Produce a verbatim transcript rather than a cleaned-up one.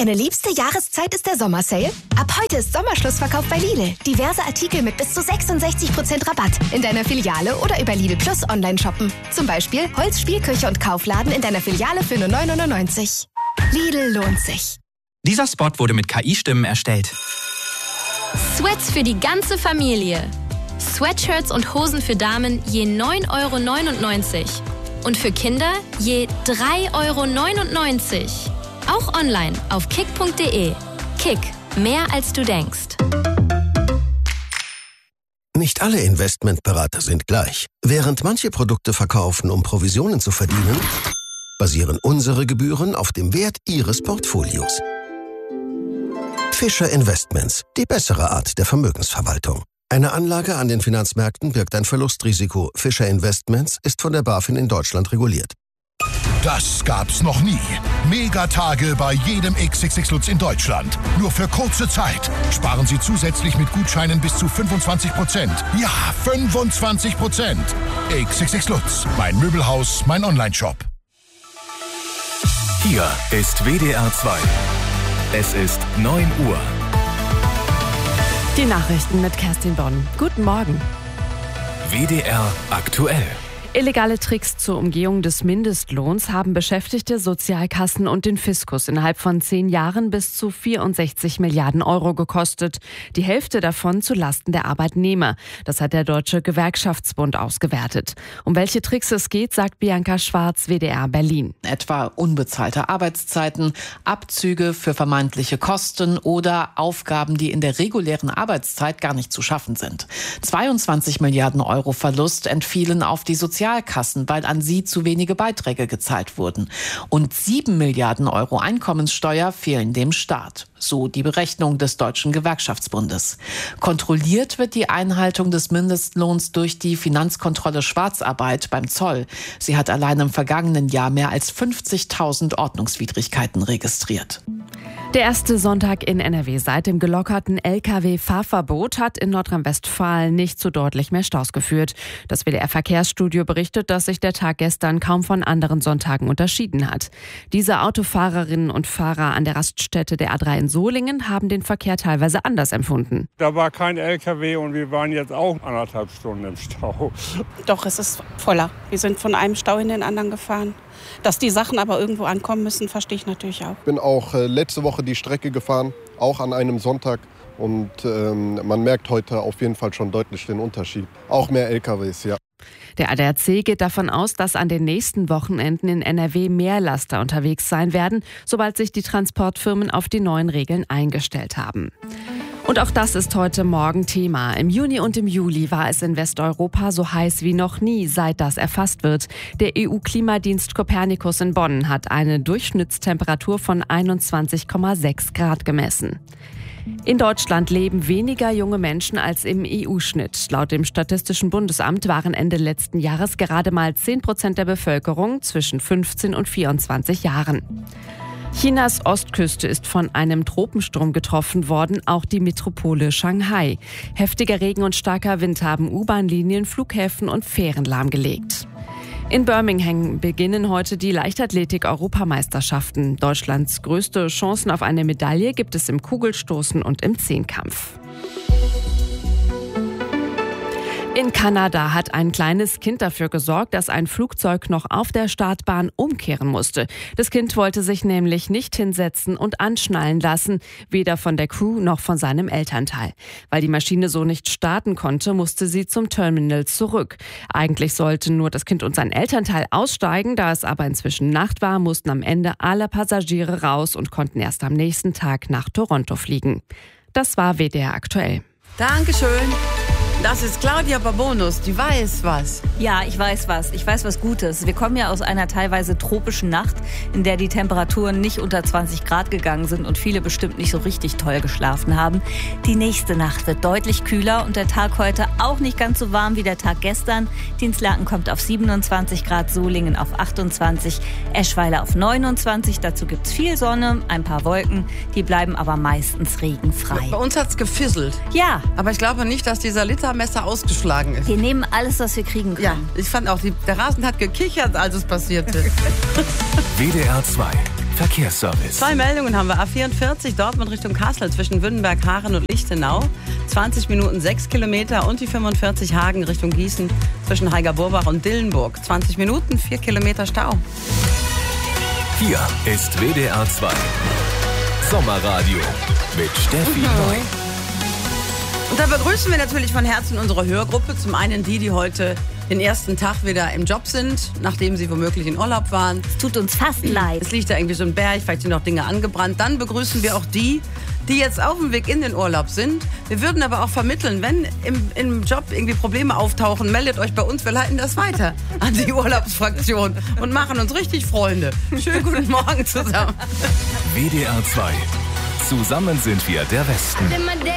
Deine liebste Jahreszeit ist der Sommersale? Ab heute ist Sommerschlussverkauf bei Lidl. Diverse Artikel mit bis zu sechsundsechzig Prozent Rabatt. In deiner Filiale oder über Lidl Plus online shoppen. Zum Beispiel Holz, Spielküche und Kaufladen in deiner Filiale für nur neun neunundneunzig. Lidl lohnt sich. Dieser Spot wurde mit K I-Stimmen erstellt. Sweats für die ganze Familie. Sweatshirts und Hosen für Damen je neun Euro neunundneunzig. Und für Kinder je drei Euro neunundneunzig. Auch online auf kick punkt de. Kick, mehr als du denkst. Nicht alle Investmentberater sind gleich. Während manche Produkte verkaufen, um Provisionen zu verdienen, basieren unsere Gebühren auf dem Wert Ihres Portfolios. Fischer Investments, die bessere Art der Vermögensverwaltung. Eine Anlage an den Finanzmärkten birgt ein Verlustrisiko. Fischer Investments ist von der BaFin in Deutschland reguliert. Das gab's noch nie. Megatage bei jedem X X X Lutz in Deutschland. Nur für kurze Zeit. Sparen Sie zusätzlich mit Gutscheinen bis zu fünfundzwanzig Prozent. Ja, fünfundzwanzig Prozent. X X X Lutz. Mein Möbelhaus, mein Onlineshop. Hier ist W D R zwei. Es ist neun Uhr. Die Nachrichten mit Kerstin Bonn. Guten Morgen. W D R aktuell. Illegale Tricks zur Umgehung des Mindestlohns haben Beschäftigte, Sozialkassen und den Fiskus innerhalb von zehn Jahren bis zu vierundsechzig Milliarden Euro gekostet. Die Hälfte davon zu Lasten der Arbeitnehmer. Das hat der Deutsche Gewerkschaftsbund ausgewertet. Um welche Tricks es geht, sagt Bianca Schwarz, W D R Berlin. Etwa unbezahlte Arbeitszeiten, Abzüge für vermeintliche Kosten oder Aufgaben, die in der regulären Arbeitszeit gar nicht zu schaffen sind. zweiundzwanzig Milliarden Euro Verlust entfielen auf die Sozialkassen. Sozialkassen, weil an sie zu wenige Beiträge gezahlt wurden. Und sieben Milliarden Euro Einkommenssteuer fehlen dem Staat. So die Berechnung des Deutschen Gewerkschaftsbundes. Kontrolliert wird die Einhaltung des Mindestlohns durch die Finanzkontrolle Schwarzarbeit beim Zoll. Sie hat allein im vergangenen Jahr mehr als fünfzigtausend Ordnungswidrigkeiten registriert. Der erste Sonntag in N R W seit dem gelockerten L K W-Fahrverbot hat in Nordrhein-Westfalen nicht zu deutlich mehr Staus geführt. Das W D R-Verkehrsstudio berichtet, dass sich der Tag gestern kaum von anderen Sonntagen unterschieden hat. Diese Autofahrerinnen und Fahrer an der Raststätte der A drei in Solingen haben den Verkehr teilweise anders empfunden. Da war kein L K W und wir waren jetzt auch anderthalb Stunden im Stau. Doch, es ist voller. Wir sind von einem Stau in den anderen gefahren. Dass die Sachen aber irgendwo ankommen müssen, verstehe ich natürlich auch. Ich bin auch äh, letzte Woche die Strecke gefahren, auch an einem Sonntag. Und ähm, man merkt heute auf jeden Fall schon deutlich den Unterschied. Auch mehr L K Ws, ja. Der A D A C geht davon aus, dass an den nächsten Wochenenden in N R W mehr Laster unterwegs sein werden, sobald sich die Transportfirmen auf die neuen Regeln eingestellt haben. Und auch das ist heute Morgen Thema. Im Juni und im Juli war es in Westeuropa so heiß wie noch nie, seit das erfasst wird. Der E U-Klimadienst Copernicus in Bonn hat eine Durchschnittstemperatur von einundzwanzig Komma sechs Grad gemessen. In Deutschland leben weniger junge Menschen als im E U-Schnitt. Laut dem Statistischen Bundesamt waren Ende letzten Jahres gerade mal zehn Prozent der Bevölkerung zwischen fünfzehn und vierundzwanzig Jahren. Chinas Ostküste ist von einem Tropensturm getroffen worden, auch die Metropole Shanghai. Heftiger Regen und starker Wind haben U-Bahn-Linien, Flughäfen und Fähren lahmgelegt. In Birmingham beginnen heute die Leichtathletik-Europameisterschaften. Deutschlands größte Chancen auf eine Medaille gibt es im Kugelstoßen und im Zehnkampf. In Kanada hat ein kleines Kind dafür gesorgt, dass ein Flugzeug noch auf der Startbahn umkehren musste. Das Kind wollte sich nämlich nicht hinsetzen und anschnallen lassen, weder von der Crew noch von seinem Elternteil. Weil die Maschine so nicht starten konnte, musste sie zum Terminal zurück. Eigentlich sollten nur das Kind und sein Elternteil aussteigen, da es aber inzwischen Nacht war, mussten am Ende alle Passagiere raus und konnten erst am nächsten Tag nach Toronto fliegen. Das war W D R aktuell. Dankeschön. Das ist Claudia Babonus, die weiß was. Ja, ich weiß was. Ich weiß was Gutes. Wir kommen ja aus einer teilweise tropischen Nacht, in der die Temperaturen nicht unter zwanzig Grad gegangen sind und viele bestimmt nicht so richtig toll geschlafen haben. Die nächste Nacht wird deutlich kühler und der Tag heute auch nicht ganz so warm wie der Tag gestern. Dienstlaken kommt auf siebenundzwanzig Grad, Solingen auf achtundzwanzig, Eschweiler auf neunundzwanzig. Dazu gibt's viel Sonne, ein paar Wolken. Die bleiben aber meistens regenfrei. Bei uns hat's gefisselt. Ja. Aber ich glaube nicht, dass dieser Liter Messer ausgeschlagen ist. Wir nehmen alles, was wir kriegen können. Ja, ich fand auch, die, der Rasen hat gekichert, als es passierte. W D R zwei Verkehrsservice. Zwei Meldungen haben wir. A vierundvierzig Dortmund Richtung Kassel zwischen Wünnenberg, Haaren und Lichtenau. zwanzig Minuten sechs Kilometer. Und die fünfundvierzig Hagen Richtung Gießen zwischen Heiger-Burbach und Dillenburg. zwanzig Minuten, vier Kilometer Stau. Hier ist W D R zwei Sommerradio mit Steffi Neu. Und da begrüßen wir natürlich von Herzen unsere Hörgruppe. Zum einen die, die heute den ersten Tag wieder im Job sind, nachdem sie womöglich in Urlaub waren. Es tut uns fast leid. Es liegt da irgendwie so ein Berg, vielleicht sind noch Dinge angebrannt. Dann begrüßen wir auch die, die jetzt auf dem Weg in den Urlaub sind. Wir würden aber auch vermitteln, wenn im, im Job irgendwie Probleme auftauchen, meldet euch bei uns, wir leiten das weiter an die Urlaubsfraktion und machen uns richtig Freunde. Schönen guten Morgen zusammen. W D R zwei. Zusammen sind wir der Westen.